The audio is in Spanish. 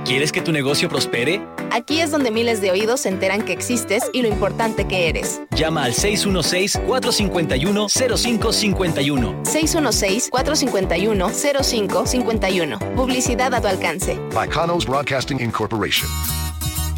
¿Quieres que tu negocio prospere? Aquí es donde miles de oídos se enteran que existes y lo importante que eres. Llama al 616-451-0551. 616-451-0551. Publicidad a tu alcance. By Kanos Broadcasting Incorporation.